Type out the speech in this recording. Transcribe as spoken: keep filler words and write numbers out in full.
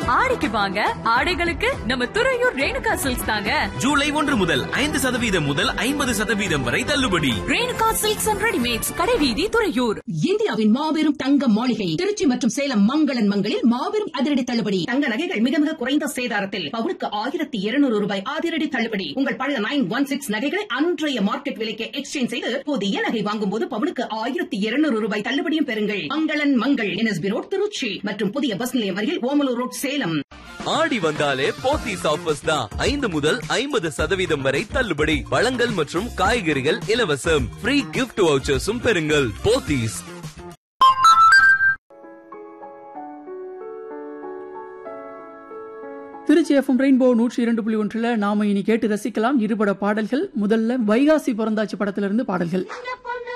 ஆடிக்கு வாங்க ஆடைகளுக்கு நம்ம துறையூர் ரேணுகா சில்க்ஸ் தாங்க. ஜூலை ஒன்று முதல் ஐந்து சதவீதம் முதல் ஐம்பது சதவீதம் வரை தள்ளுபடி. ரேணுகா சில்க்ஸ் அண்ட் ரெடிமேட்ஸ், கடைவீதி, துறையூர். இந்தியாவின் மாபெரும் தங்க மாளிகை திருச்சி மற்றும் சேலம் மங்களன் மங்களில் மாபெரும் அதிரடி தள்ளுபடி. தங்க நகைகள் மிக மிக குறைந்த சேதாரத்தில் பவுனுக்கு ஆயிரத்தி இருநூறு ரூபாய் அதிரடி தள்ளுபடி. உங்கள் பழைய நைன் ஒன் சிக்ஸ் நகைகளை அன்றைய மார்க்கெட் விலைக்கு எக்ஸ்சேஞ்ச் செய்து புதிய நகை வாங்கும் போது பவுனுக்கு ஆயிரத்தி இருநூறு ரூபாய் தள்ளுபடியும் பெறுங்கள். மங்களன் மங்கள் என்எஸ்பி ரோட் திருச்சி மற்றும் புதிய பஸ் நிலையம் அருகில் ஓமலூர் ரோட் சேலம். ஆடி வந்தாலே போத்தீஸ் ஆஃபர்ஸ் தான். ஐந்து முதல் ஐம்பது சதவீதம் வரை தள்ளுபடி. பழங்கள் மற்றும் காய்கறிகள் இலவசம். ஃப்ரீ கிஃப்ட் வவுச்சர்ஸும் பெறுங்கள். போத்தீஸ். திருச்சி எஃப்எம் ரெயின்போ நூற்றி இரண்டு புள்ளி ஒன்றில் நாம இனி கேட்டு ரசிக்கலாம் இருபட பாடல்கள். முதல்ல வைகாசி பிறந்தாச்சு படத்திலிருந்து பாடல்கள்.